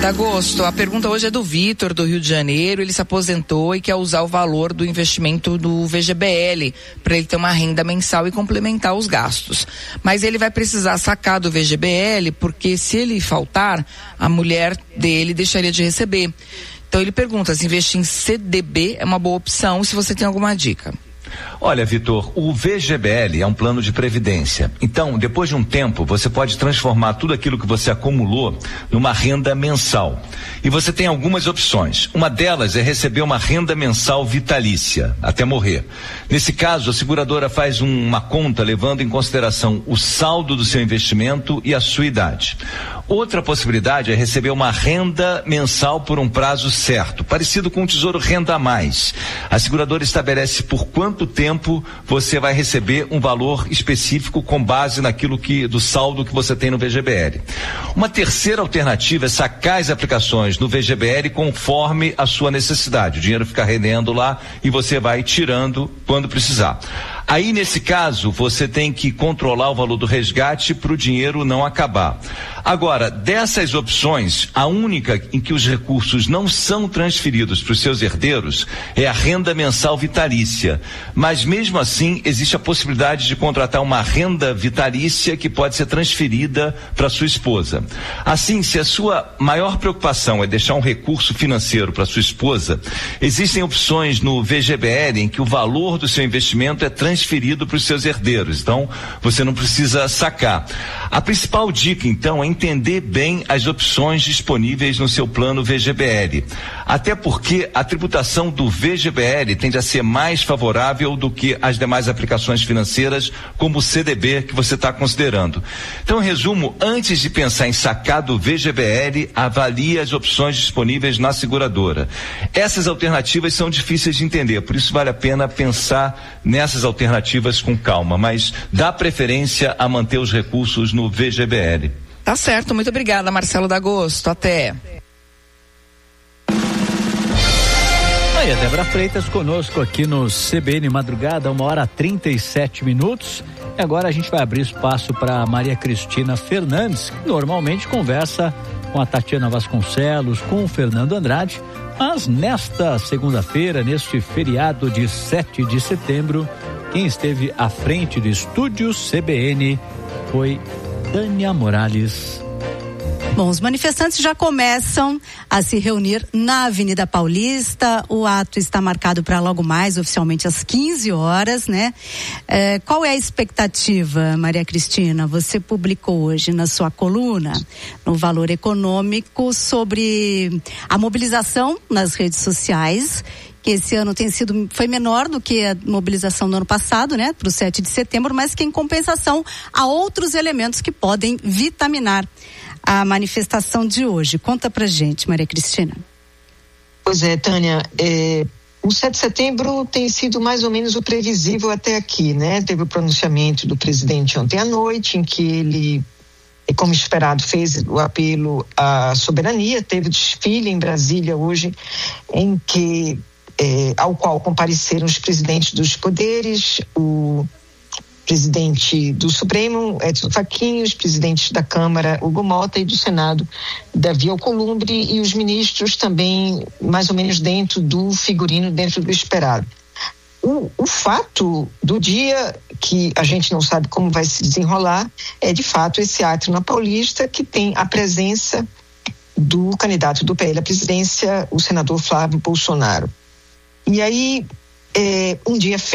D'Agosto, a pergunta hoje é do Vitor, do Rio de Janeiro. Ele se aposentou e quer usar o valor do investimento do VGBL para ele ter uma renda mensal e complementar os gastos. Mas ele vai precisar sacar do VGBL porque se ele faltar, a mulher dele deixaria de receber. Então ele pergunta se investir em CDB é uma boa opção, se você tem alguma dica. Olha, Vitor, o VGBL é um plano de previdência. Então, depois de um tempo, você pode transformar tudo aquilo que você acumulou numa renda mensal. E você tem algumas opções. Uma delas é receber uma renda mensal vitalícia, até morrer. Nesse caso, a seguradora faz uma conta levando em consideração o saldo do seu investimento e a sua idade. Outra possibilidade é receber uma renda mensal por um prazo certo, parecido com o Tesouro Renda a Mais. A seguradora estabelece por quanto tempo você vai receber um valor específico com base naquilo do saldo que você tem no VGBL. Uma terceira alternativa é sacar as aplicações no VGBL conforme a sua necessidade. O dinheiro fica rendendo lá e você vai tirando quando precisar. Aí, nesse caso, você tem que controlar o valor do resgate para o dinheiro não acabar. Agora, dessas opções, a única em que os recursos não são transferidos para os seus herdeiros é a renda mensal vitalícia. Mas, mesmo assim, existe a possibilidade de contratar uma renda vitalícia que pode ser transferida para sua esposa. Assim, se a sua maior preocupação é deixar um recurso financeiro para sua esposa, existem opções no VGBL em que o valor do seu investimento é transferido para os seus herdeiros. Então, você não precisa sacar. A principal dica, então, é entender bem as opções disponíveis no seu plano VGBL. Até porque a tributação do VGBL tende a ser mais favorável do que as demais aplicações financeiras, como o CDB que você está considerando. Então, em resumo, antes de pensar em sacar do VGBL, avalie as opções disponíveis na seguradora. Essas alternativas são difíceis de entender, por isso vale a pena pensar nessas alternativas com calma, mas dá preferência a manter os recursos no VGBL. Tá certo, muito obrigada, Marcelo D'Agosto, até. Aí a Débora Freitas conosco aqui no CBN Madrugada, 1h37. E agora a gente vai abrir espaço para Maria Cristina Fernandes, que normalmente conversa com a Tatiana Vasconcelos, com o Fernando Andrade, mas nesta segunda-feira, neste feriado de 7 de setembro, quem esteve à frente do estúdio CBN foi Tânia Morales. Bom, os manifestantes já começam a se reunir na Avenida Paulista. O ato está marcado para logo mais, oficialmente às 15 horas, né? Qual é a expectativa, Maria Cristina? Você publicou hoje na sua coluna, no Valor Econômico, sobre a mobilização nas redes sociais, que esse ano foi menor do que a mobilização do ano passado, né? Para o 7 de setembro, mas que em compensação há outros elementos que podem vitaminar a manifestação de hoje. Conta pra gente, Maria Cristina. Pois é, Tânia, o 7 de setembro tem sido mais ou menos o previsível até aqui, né? Teve o pronunciamento do presidente ontem à noite, em que ele, como esperado, fez o apelo à soberania. Teve desfile em Brasília hoje, ao qual compareceram os presidentes dos poderes, o presidente do Supremo, Edson Fachin, os presidentes da Câmara, Hugo Mota, e do Senado, Davi Alcolumbre, e os ministros também, mais ou menos dentro do figurino, dentro do esperado. O fato do dia, que a gente não sabe como vai se desenrolar, é de fato esse ato na Paulista, que tem a presença do candidato do PL à presidência, o senador Flávio Bolsonaro. E aí, um dia